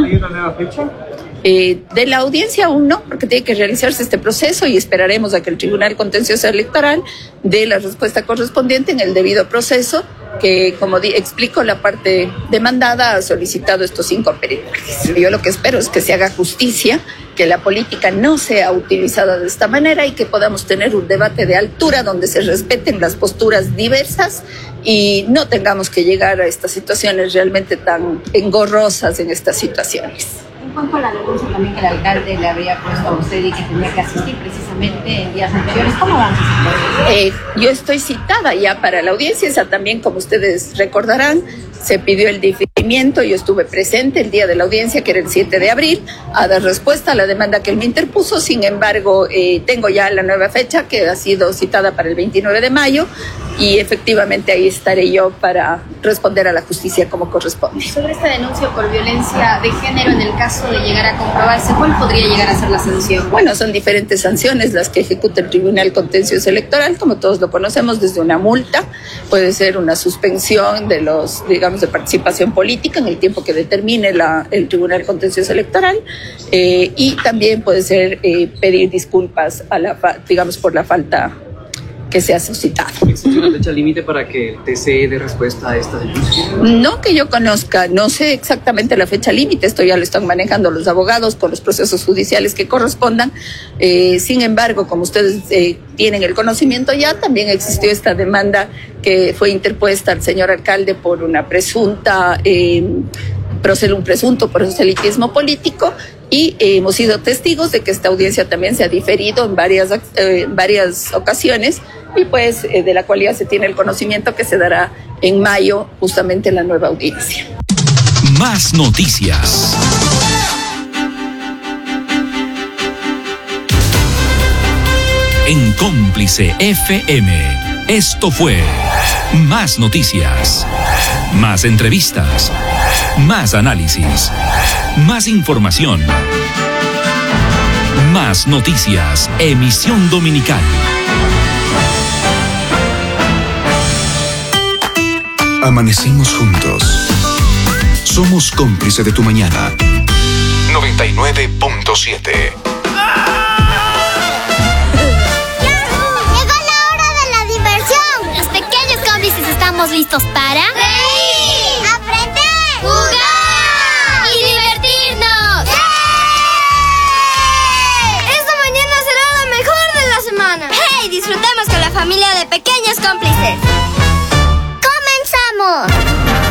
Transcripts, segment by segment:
¿Hay una nueva fecha? De la audiencia aún no, porque tiene que realizarse este proceso y esperaremos a que el Tribunal Contencioso Electoral dé la respuesta correspondiente en el debido proceso, que como explico, la parte demandada ha solicitado estos 5 peritajes. Yo lo que espero es que se haga justicia, que la política no sea utilizada de esta manera y que podamos tener un debate de altura donde se respeten las posturas diversas y no tengamos que llegar a estas situaciones realmente tan engorrosas en estas situaciones. En cuanto a la denuncia también que el alcalde le habría puesto a usted y que tenía que asistir precisamente en días anteriores, ¿cómo van a asistir? Yo estoy citada ya para la audiencia, esa también, como ustedes recordarán, se pidió el diferimiento, yo estuve presente el día de la audiencia, que era el 7 de abril, a dar respuesta a la demanda que él me interpuso. Sin embargo, tengo ya la nueva fecha, que ha sido citada para el 29 de mayo, y efectivamente ahí estaré yo para responder a la justicia como corresponde. Sobre esta denuncia por violencia de género, en el caso de llegar a comprobarse, ¿cuál podría llegar a ser la sanción? Bueno, son diferentes sanciones las que ejecuta el Tribunal Contencioso Electoral, como todos lo conocemos, desde una multa, puede ser una suspensión de los, digamos, de participación política en el tiempo que determine el Tribunal Contencioso Electoral, y también puede ser pedir disculpas digamos, por la falta que se ha suscitado. ¿Existe una fecha límite para que el TC dé respuesta a esta denuncia? No que yo conozca, no sé exactamente la fecha límite, esto ya lo están manejando los abogados con los procesos judiciales que correspondan. Sin embargo, como ustedes tienen el conocimiento ya, también existió esta demanda que fue interpuesta al señor alcalde por una presunta un presunto proselitismo político, y hemos sido testigos de que esta audiencia también se ha diferido en varias ocasiones, y pues de la cual ya se tiene el conocimiento que se dará en mayo justamente la nueva audiencia. Más noticias. En Cómplice FM, esto fue Más Noticias, más entrevistas, más análisis, más información. Más Noticias, emisión dominical. Amanecimos juntos. Somos cómplice de tu mañana. 99.7. ¿Estamos listos para? ¡Reír! ¡Aprender! ¡Jugar! ¡Y divertirnos! ¡Sí! Esta mañana será la mejor de la semana. ¡Hey! Disfrutemos con la familia de Pequeños Cómplices. ¡Comenzamos!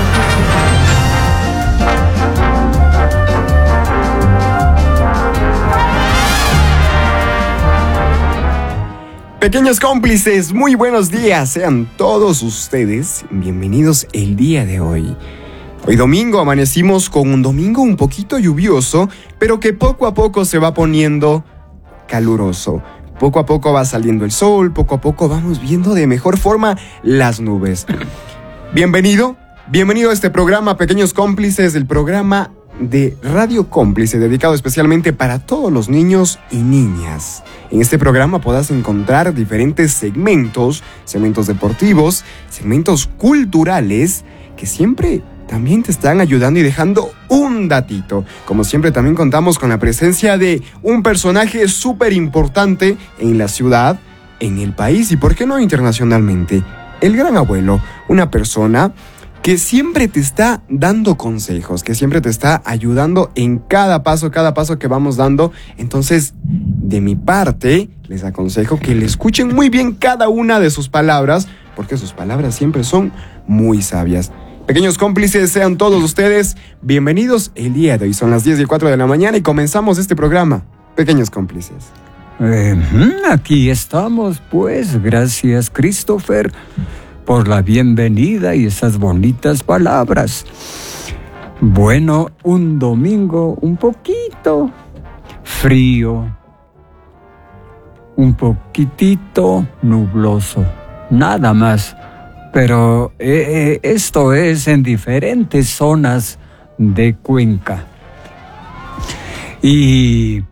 Pequeños cómplices, muy buenos días. Sean todos ustedes bienvenidos el día de hoy. Hoy domingo amanecimos con un domingo un poquito lluvioso, pero que poco a poco se va poniendo caluroso. Poco a poco va saliendo el sol, poco a poco vamos viendo de mejor forma las nubes. Bienvenido a este programa, Pequeños Cómplices, el programa de Radio Cómplice, dedicado especialmente para todos los niños y niñas. En este programa podrás encontrar diferentes segmentos deportivos, segmentos culturales, que siempre también te están ayudando y dejando un datito. Como siempre, también contamos con la presencia de un personaje súper importante en la ciudad, en el país y, ¿por qué no, internacionalmente? El Gran Abuelo, una persona que siempre te está dando consejos, que siempre te está ayudando en cada paso que vamos dando. Entonces, de mi parte, les aconsejo que le escuchen muy bien cada una de sus palabras, porque sus palabras siempre son muy sabias. Pequeños cómplices, sean todos ustedes bienvenidos el día de hoy. Son las 10:04 de la mañana y comenzamos este programa, Pequeños Cómplices. Aquí estamos, pues. Gracias, Christopher, por la bienvenida y esas bonitas palabras. Bueno, un domingo un poquito frío, un poquitito nubloso, nada más. Pero esto es en diferentes zonas de Cuenca. Y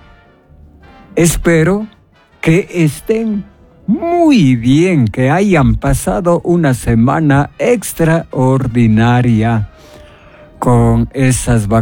espero que estén muy bien, que hayan pasado una semana extraordinaria con esas vacaciones.